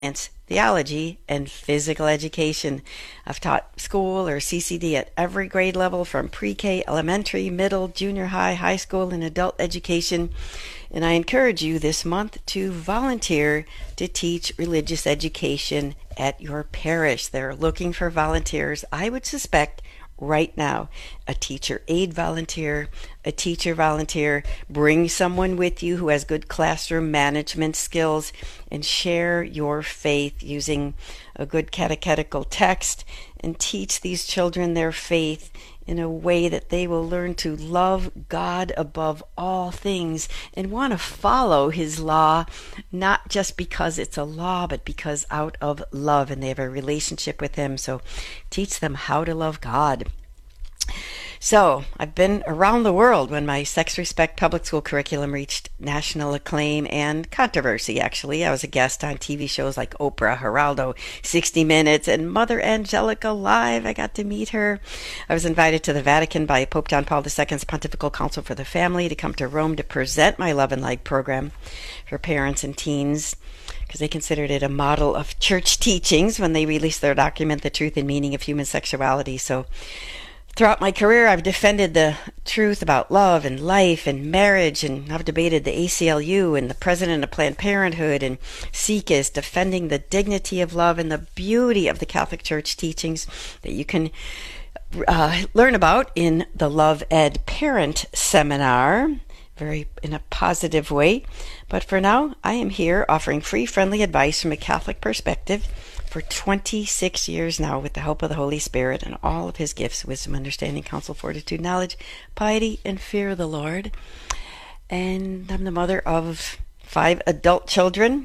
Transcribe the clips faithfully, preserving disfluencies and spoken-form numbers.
science, theology, and physical education. I've taught school or C C D at every grade level from pre-K, elementary, middle, junior high, high school, and adult education. And I encourage you this month to volunteer to teach religious education at your parish. They're looking for volunteers, I would suspect, right now. A teacher aide volunteer, a teacher volunteer. Bring someone with you who has good classroom management skills and share your faith using a good catechetical text and teach these children their faith in a way that they will learn to love God above all things and want to follow his law, not just because it's a law, but because out of love and they have a relationship with him. So teach them how to love God. So I've been around the world when my Sex Respect public school curriculum reached national acclaim and controversy, actually. I was a guest on T V shows like Oprah, Geraldo, sixty minutes, and Mother Angelica Live. I got to meet her. I was invited to the Vatican by Pope John Paul the Second's Pontifical Council for the Family to come to Rome to present my Love and Light program for parents and teens, because they considered it a model of church teachings when they released their document, The Truth and Meaning of Human Sexuality. So throughout my career, I've defended the truth about love and life and marriage, and I've debated the A C L U and the president of Planned Parenthood and SIECUS, defending the dignity of love and the beauty of the Catholic Church teachings that you can uh, learn about in the Love Ed Parent Seminar, very in a positive way. But for now, I am here offering free, friendly advice from a Catholic perspective for twenty-six years now, with the help of the Holy Spirit and all of his gifts: wisdom, understanding, counsel, fortitude, knowledge, piety, and fear of the Lord. And I'm the mother of five adult children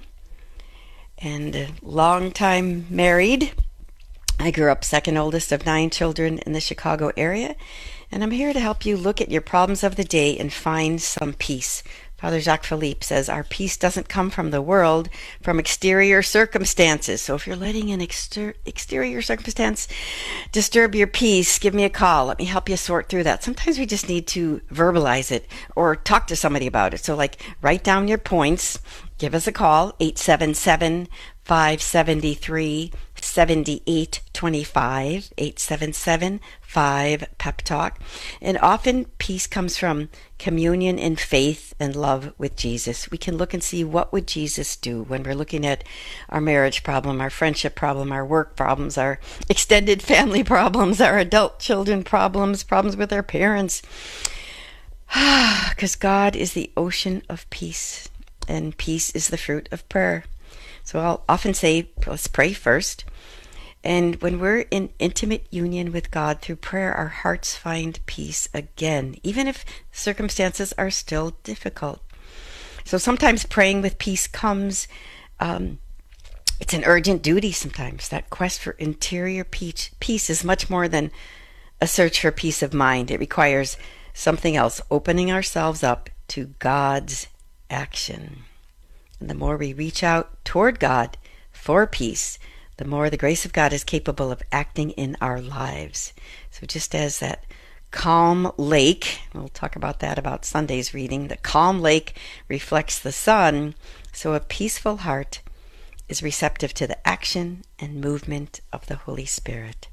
and a long time married. I grew up second oldest of nine children in the Chicago area, and I'm here to help you look at your problems of the day and find some peace. Father Jacques Philippe says our peace doesn't come from the world, from exterior circumstances. So if you're letting an exter- exterior circumstance disturb your peace, give me a call. Let me help you sort through that. Sometimes we just need to verbalize it or talk to somebody about it. So like write down your points. Give us a call, eight seven seven, five seven three, seven eight two five, eight seven seven, five, pep talk. And often peace comes from communion in faith and love with Jesus. We can look and see, what would Jesus do when we're looking at our marriage problem, our friendship problem, our work problems, our extended family problems, our adult children problems, problems with our parents. Because God is the ocean of peace, and peace is the fruit of prayer. So I'll often say, let's pray first. And when we're in intimate union with God through prayer, our hearts find peace again, even if circumstances are still difficult. So sometimes praying with peace comes, um, it's an urgent duty sometimes. That quest for interior peace, peace is much more than a search for peace of mind. It requires something else, opening ourselves up to God's action. And the more we reach out toward God for peace, the more the grace of God is capable of acting in our lives. So just as that calm lake, we'll talk about that about Sunday's reading, the calm lake reflects the sun, so a peaceful heart is receptive to the action and movement of the Holy Spirit.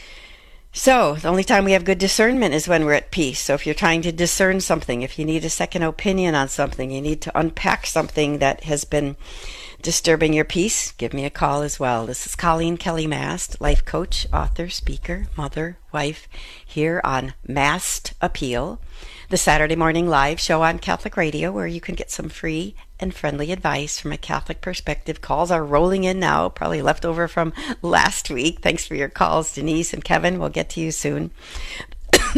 So the only time we have good discernment is when we're at peace. So if you're trying to discern something, if you need a second opinion on something, you need to unpack something that has been disturbing your peace, give me a call as well. This is Colleen Kelly Mast, life coach, author, speaker, mother, wife, here on Mast Appeal, the Saturday morning live show on Catholic Radio, where you can get some free and friendly advice from a Catholic perspective. Calls are rolling in now, probably left over from last week. Thanks for your calls, Denise and Kevin. We'll get to you soon.